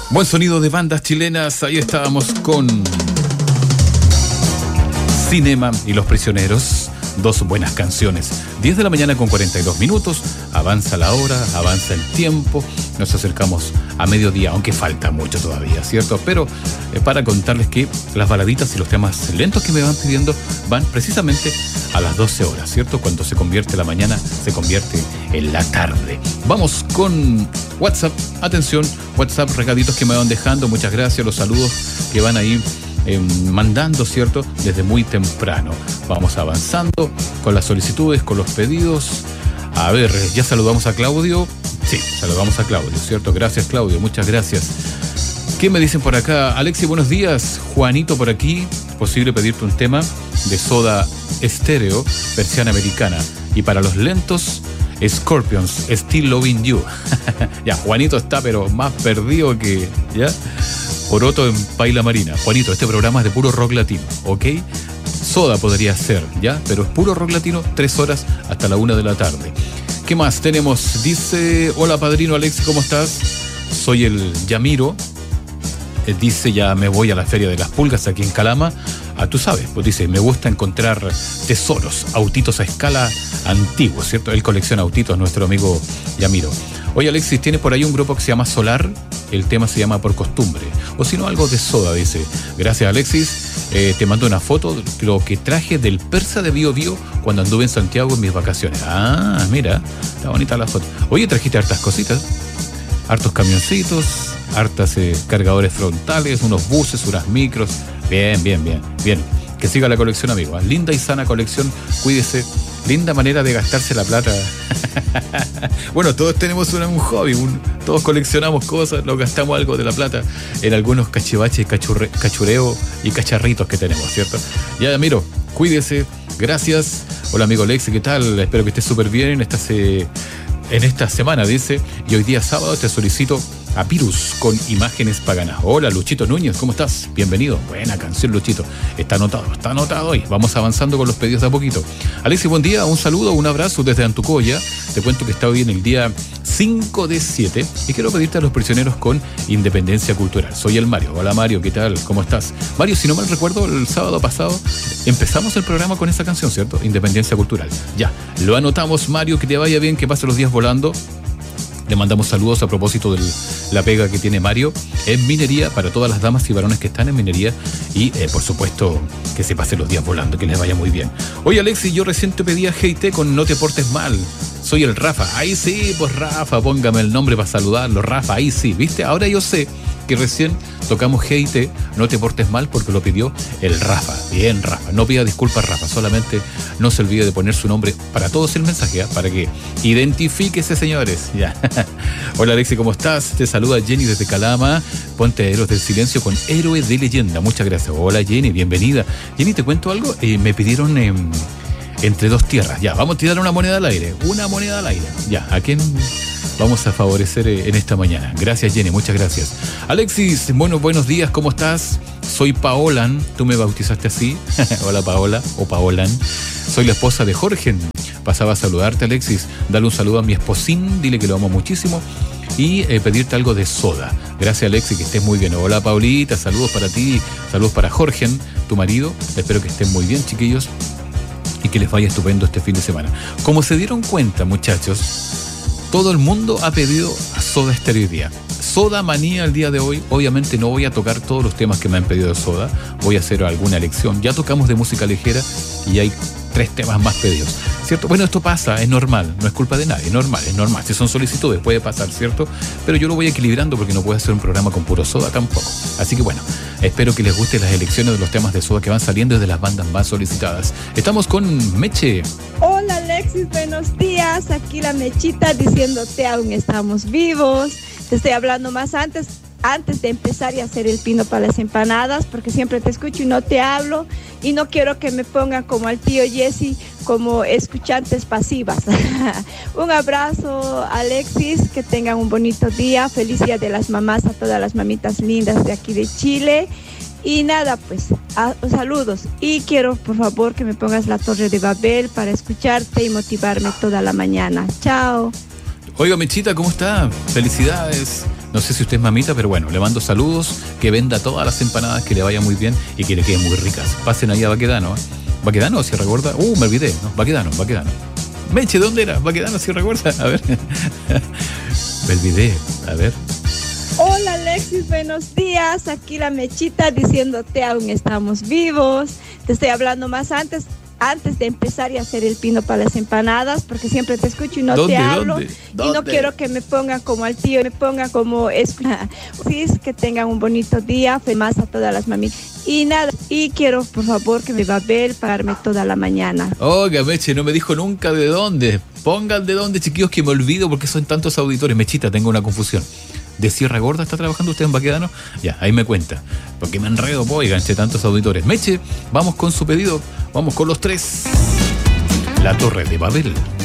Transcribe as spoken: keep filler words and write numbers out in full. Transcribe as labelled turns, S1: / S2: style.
S1: Buen sonido de bandas chilenas. Ahí estábamos con Cinema y Los Prisioneros. Dos buenas canciones. diez de la mañana con cuarenta y dos minutos. Avanza la hora, avanza el tiempo. Nos acercamos a mediodía, aunque falta mucho todavía, ¿cierto? Pero eh, para contarles que las baladitas y los temas lentos que me van pidiendo van precisamente a las doce horas, ¿cierto? Cuando se convierte la mañana, se convierte en la tarde. Vamos con WhatsApp. Atención, WhatsApp, recaditos que me van dejando. Muchas gracias, los saludos que van ahí Eh, mandando, ¿cierto? Desde muy temprano. Vamos avanzando con las solicitudes, con los pedidos. A ver, ya saludamos a Claudio. Sí, saludamos a Claudio, ¿cierto? Gracias, Claudio, muchas gracias. ¿Qué me dicen por acá? Alexi, buenos días. Juanito por aquí. Posible pedirte un tema de Soda Stereo, versión americana. Y para los lentos, Scorpions, Still Loving You. Ya, Juanito está pero más perdido que... ¿ya? Poroto en Paila Marina. Juanito, este programa es de puro rock latino, ¿ok? Soda podría ser, ¿ya? Pero es puro rock latino, tres horas hasta la una de la tarde. ¿Qué más tenemos? Dice, hola padrino Alexi, ¿cómo estás? Soy el Yamiro. Eh, dice, ya me voy a la Feria de las Pulgas aquí en Calama. Ah, tú sabes, pues dice, me gusta encontrar tesoros, autitos a escala antiguos, ¿cierto? Él colecciona autitos, nuestro amigo Yamiro. Oye Alexis, ¿tienes por ahí un grupo que se llama Solar? El tema se llama Por Costumbre. O si no, algo de Soda, dice. Gracias Alexis. Eh, te mando una foto de lo que traje del Persa de Bio Bio cuando anduve en Santiago en mis vacaciones. Ah, mira, está bonita la foto. Oye, trajiste hartas cositas. Hartos camioncitos, hartas eh, cargadores frontales, unos buses, unas micros. Bien, bien, bien, bien. Que siga la colección, amigo. Linda y sana colección. Cuídese. Linda manera de gastarse la plata. Bueno, todos tenemos un, un hobby, un, todos coleccionamos cosas, nos gastamos algo de la plata en algunos cachivaches, cachurre, cachureo y cacharritos que tenemos, ¿cierto? Ya, miro, cuídese, gracias. Hola amigo Lexi, ¿qué tal? Espero que estés súper bien en esta, se, en esta semana, dice. Y hoy día sábado te solicito a Pirus con Imágenes Paganas. Hola Luchito Núñez, ¿cómo estás? Bienvenido. Buena canción, Luchito. Está anotado, está anotado hoy. Vamos avanzando con los pedidos de a poquito. Alexi, buen día, un saludo, un abrazo desde Antucoya. Te cuento que está hoy en el día cinco de siete y quiero pedirte a Los Prisioneros con Independencia Cultural. Soy el Mario. Hola Mario, ¿qué tal? ¿Cómo estás? Mario, si no mal recuerdo, el sábado pasado empezamos el programa con esa canción, ¿cierto? Independencia Cultural. Ya, lo anotamos, Mario, que te vaya bien, que pase los días volando. Le mandamos saludos a propósito de la pega que tiene Mario en minería para todas las damas y varones que están en minería y eh, por supuesto que se pasen los días volando, que les vaya muy bien. Oye Alexi, yo recién te pedí a G T con No Te Portes Mal. Soy el Rafa. Ahí sí, pues Rafa, póngame el nombre para saludarlo. Rafa, ahí sí, ¿viste? Ahora yo sé que recién tocamos G T, No Te Portes Mal, porque lo pidió el Rafa. Bien, Rafa. No pida disculpas, Rafa. Solamente no se olvide de poner su nombre para todos el mensaje, ¿eh? Para que identifíquese, señores. Ya. Hola, Alexi, ¿cómo estás? Te saluda Jenny desde Calama. Ponte Héroes del Silencio con Héroe de Leyenda. Muchas gracias. Hola, Jenny, bienvenida. Jenny, ¿te cuento algo? Eh, me pidieron eh, Entre Dos Tierras. Ya, vamos a tirar una moneda al aire. Una moneda al aire. Ya, ¿a quién vamos a favorecer en esta mañana? Gracias, Jenny, muchas gracias. Alexis, bueno, buenos días, ¿cómo estás? Soy Paolan, tú me bautizaste así. Hola Paola, o Paolan. Soy la esposa de Jorge. Pasaba a saludarte, Alexis. Dale un saludo a mi esposín, dile que lo amo muchísimo. Y eh, pedirte algo de Soda. Gracias, Alexis, que estés muy bien. Hola Paulita, saludos para ti, saludos para Jorge, tu marido. Espero que estén muy bien, chiquillos, y que les vaya estupendo este fin de semana. Como se dieron cuenta, muchachos, todo el mundo ha pedido a Soda Stereo hoy día. Soda manía el día de hoy. Obviamente no voy a tocar todos los temas que me han pedido de Soda. Voy a hacer alguna elección. Ya tocamos de música ligera y hay tres temas más pedidos, ¿cierto? Bueno, esto pasa, es normal, no es culpa de nadie, es normal, es normal. Si son solicitudes puede pasar, ¿cierto? Pero yo lo voy equilibrando porque no puedo hacer un programa con puro Soda tampoco. Así que bueno, espero que les gusten las elecciones de los temas de Soda que van saliendo desde las bandas más solicitadas. Estamos con Meche.
S2: Hola Alexis, buenos días. Aquí la Mechita diciéndote aún estamos vivos. Te estoy hablando más antes, antes de empezar y hacer el pino para las empanadas, porque siempre te escucho y no te hablo. Y no quiero que me pongan como al tío Jesse, como escuchantes pasivas. Un abrazo, Alexis, que tengan un bonito día. Feliz Día de las Mamás a todas las mamitas lindas de aquí de Chile. Y nada, pues, a, saludos. Y quiero, por favor, que me pongas la Torre de Babel para escucharte y motivarme toda la mañana. Chao.
S1: Oiga, Mechita, ¿cómo está? Felicidades. No sé si usted es mamita, pero bueno, le mando saludos, que venda todas las empanadas, que le vaya muy bien y que le queden muy ricas. Pasen ahí a Baquedano, ¿eh? ¿Baquedano, si recuerda? Uh, me olvidé, ¿no? Baquedano, Baquedano. Meche, ¿dónde era? Baquedano, si recuerda. A ver. Me olvidé, a ver.
S2: Hola Alexis, buenos días. Aquí la Mechita diciéndote aún estamos vivos. Te estoy hablando más antes. Antes de empezar y hacer el pino para las empanadas, porque siempre te escucho y no
S1: ¿Dónde,
S2: te hablo.
S1: dónde, dónde?
S2: Y no quiero que me pongan como al tío, me pongan como es. Sí, es que tengan un bonito día, más a todas las mamitas. Y nada, y quiero por favor que me va a ver, pagarme toda la mañana.
S1: Oiga, Meche, no me dijo nunca de dónde. Pongan de dónde, chiquillos, que me olvido porque son tantos auditores. Mechita, tengo una confusión. ¿De Sierra Gorda está trabajando usted en Baquedano? Ya, ahí me cuenta. Porque me enredo, oiga, entre tantos auditores. Meche, vamos con su pedido. Vamos con los tres. La Torre de Babel.